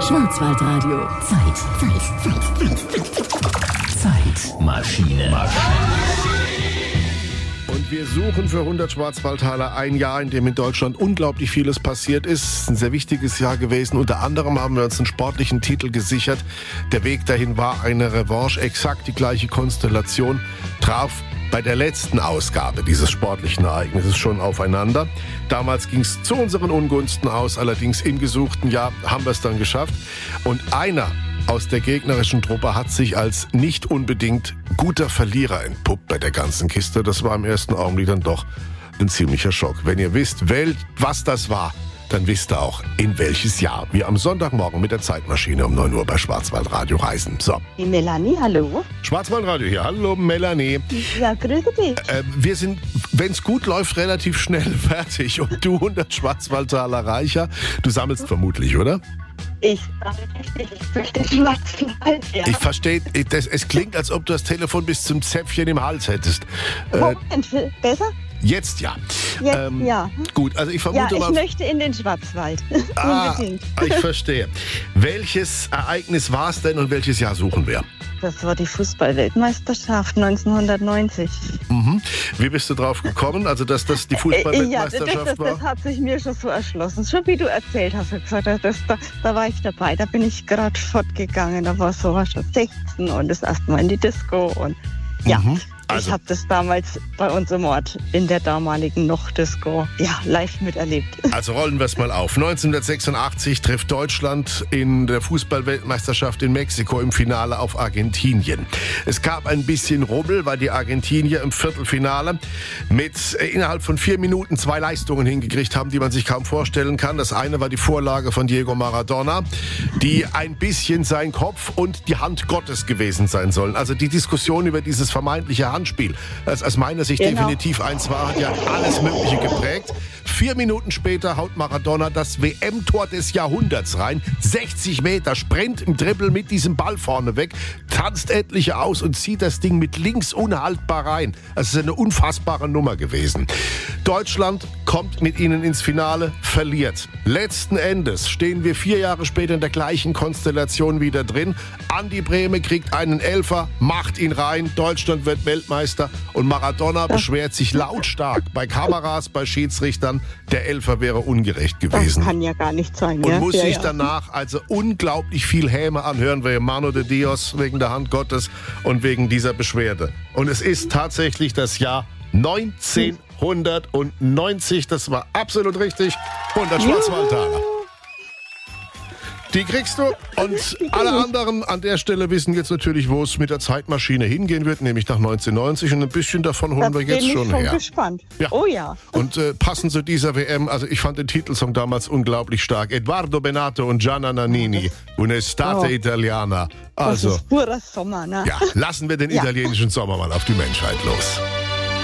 Schwarzwaldradio. Zeitmaschine. Und wir suchen für 100 Schwarzwaldtaler ein Jahr, in dem in Deutschland unglaublich vieles passiert ist. Ein sehr wichtiges Jahr gewesen. Unter anderem haben wir uns einen sportlichen Titel gesichert. Der Weg dahin war eine Revanche. Exakt die gleiche Konstellation traf bei der letzten Ausgabe dieses sportlichen Ereignisses schon aufeinander. Damals ging es zu unseren Ungunsten aus. Allerdings im gesuchten Jahr haben wir es dann geschafft. Und einer aus der gegnerischen Truppe hat sich als nicht unbedingt guter Verlierer entpuppt bei der ganzen Kiste. Das war im ersten Augenblick dann doch ein ziemlicher Schock. Wenn ihr wisst, was das war, dann wisst ihr auch, in welches Jahr wir am Sonntagmorgen mit der Zeitmaschine um 9 Uhr bei Schwarzwaldradio reisen. So. Die Melanie, hallo. Schwarzwaldradio hier. Hallo Melanie. Ja, grüße dich. Wir sind, wenn es gut läuft, relativ schnell fertig. Und du 100 Schwarzwaldtaler reicher. Du sammelst vermutlich, oder? Ich verstehe Schwarzwald, ja. Ich verstehe, es klingt, als ob du das Telefon bis zum Zäpfchen im Hals hättest. Moment, besser? Jetzt ja. Jetzt, ja. Gut, also ich vermute Ja, ich mal... möchte in den Schwarzwald. Unbedingt. Ich verstehe. Welches Ereignis war es denn und welches Jahr suchen wir? Das war die Fußball-Weltmeisterschaft 1990. Mhm. Wie bist du drauf gekommen? Also, dass das die Fußball-Weltmeisterschaft war? Das hat sich mir schon so erschlossen. Schon wie du erzählt hast, da war ich dabei. Da bin ich gerade fortgegangen. Da war schon 16 und das erste Mal in die Disco. Und ja, ich habe das damals bei uns im Ort in der damaligen Noch-Disco live miterlebt. Also rollen wir es mal auf. 1986 trifft Deutschland in der Fußball-Weltmeisterschaft in Mexiko im Finale auf Argentinien. Es gab ein bisschen Rubbel, weil die Argentinier im Viertelfinale innerhalb von 4 Minuten 2 Leistungen hingekriegt haben, die man sich kaum vorstellen kann. Das eine war die Vorlage von Diego Maradona, die ein bisschen sein Kopf und die Hand Gottes gewesen sein sollen. Also die Diskussion über dieses vermeintliche Handspiel, das aus meiner Sicht definitiv eins war, hat ja alles Mögliche geprägt. 4 Minuten später haut Maradona das WM-Tor des Jahrhunderts rein. 60 Meter Sprint im Dribbel mit diesem Ball vorne weg, tanzt etliche aus und zieht das Ding mit links unhaltbar rein. Das ist eine unfassbare Nummer gewesen. Deutschland kommt mit ihnen ins Finale, verliert. Letzten Endes stehen wir 4 Jahre später in der gleichen Konstellation wieder drin. Andi Brehme kriegt einen Elfer, macht ihn rein, Deutschland wird Weltmeister und Maradona beschwert sich lautstark bei Kameras, bei Schiedsrichtern, der Elfer wäre ungerecht gewesen. Das kann ja gar nicht sein. Und muss sich danach also unglaublich viel Häme anhören wegen Mano de Dios, wegen der Hand Gottes und wegen dieser Beschwerde. Und es ist tatsächlich das Jahr 1990, das war absolut richtig, 100 Schwarzwaldtaler. Die kriegst du und alle anderen an der Stelle wissen jetzt natürlich, wo es mit der Zeitmaschine hingehen wird, nämlich nach 1990 und ein bisschen davon holen wir jetzt schon her. Ich bin gespannt. Ja. Oh ja. Und passend zu dieser WM, also ich fand den Titelsong damals unglaublich stark. Eduardo Benato und Gianna Nannini, Un'estate Italiana. Also, das ist purer Sommer, ne? Ja, lassen wir den italienischen Sommer mal auf die Menschheit los.